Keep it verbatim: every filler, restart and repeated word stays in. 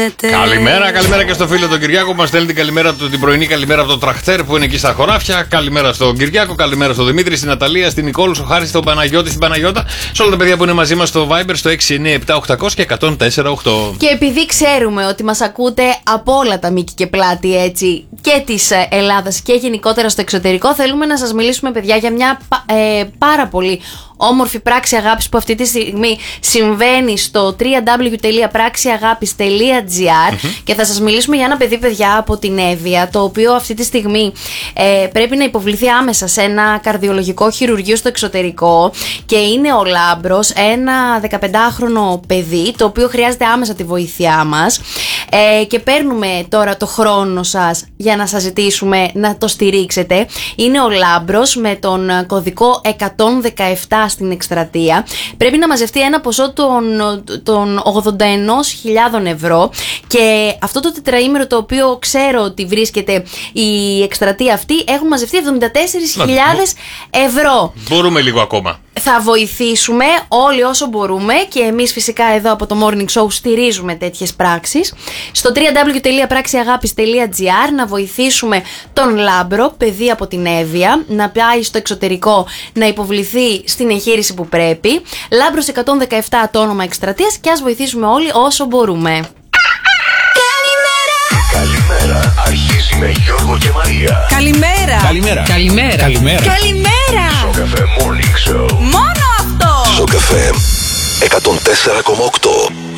γίνεται. Καλημέρα, καλημέρα και στο φίλο τον Κυριάκο που μας στέλνει την καλημέρα του, την πρωινή καλημέρα από το τραχτέρ που είναι εκεί στα χωράφια. Καλημέρα στον Κυριάκο, καλημέρα στον Δημήτρη, στην Ναταλία, στην Νικόλου, στον Χάρη, στον Παναγιώτη, στην Παναγιώτα. Σε όλα τα παιδιά που είναι μαζί μας στο Viber στο έξι εννιά επτά οκτακόσια εκατόν τέσσερα οκτώ. Και επειδή ξέρουμε ότι μας ακούτε από όλα τα μήκη και πλάτη, έτσι, και της Ελλάδας και γενικότερα στο εξωτερικό, θέλουμε να σας μιλήσουμε, παιδιά, για μια ε, πάρα πολύ όμορφη πράξη αγάπης που αυτή τη στιγμή συμβαίνει στο double-u double-u double-u τελεία πράξη αγάπης τελεία τζι άρ mm-hmm. και θα σας μιλήσουμε για ένα παιδί, παιδιά, από την Εύβοια, το οποίο αυτή τη στιγμή ε, πρέπει να υποβληθεί άμεσα σε ένα καρδιολογικό χειρουργείο στο εξωτερικό και είναι ο Λάμπρος, ένα δεκαπεντάχρονο παιδί το οποίο χρειάζεται άμεσα τη βοήθειά μας ε, και παίρνουμε τώρα το χρόνο σας για να σας ζητήσουμε να το στηρίξετε. Είναι ο Λάμπρος με τον κωδικό εκατόν δεκαεπτά στην εκστρατεία. Πρέπει να μαζευτεί ένα ποσό των, των ογδόντα εννέα χιλιάδες ευρώ και αυτό το τετραήμερο το οποίο ξέρω ότι βρίσκεται η εκστρατεία αυτή έχουν μαζευτεί εβδομήντα τέσσερις χιλιάδες ευρώ. Μπορούμε λίγο ακόμα. Θα βοηθήσουμε όλοι όσο μπορούμε και εμείς φυσικά εδώ από το Morning Show στηρίζουμε τέτοιες πράξεις. Στο double-u double-u double-u τελεία πράξη αγάπης τελεία τζι άρ να βοηθήσουμε τον Λάμπρο, παιδί από την Εύβοια, να πάει στο εξωτερικό να υποβληθεί στην εγχείρηση που πρέπει. Λάμπρος εκατόν δεκαεπτά το όνομα εκστρατείας και ας βοηθήσουμε όλοι όσο μπορούμε. Καλημέρα, αρχίζει με Γιώργο και Μαρία. Καλημέρα. Καλημέρα. Καλημέρα. Καλημέρα. Καλημέρα. Σοκαφέ Morning Show. Μόνο αυτό. Σοκαφέ εκατόν τέσσερα κόμμα οκτώ.